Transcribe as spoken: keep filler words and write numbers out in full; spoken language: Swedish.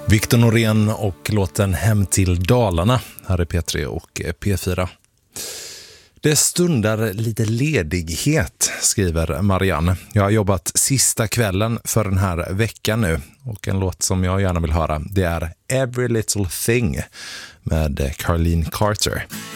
Viktor Norén och låten Hem till Dalarna. Här är P tre och P fyra. Det stundar lite ledighet, skriver Marianne. Jag har jobbat sista kvällen för den här veckan nu. Och en låt som jag gärna vill höra, det är Every Little Thing med Caroline Carter.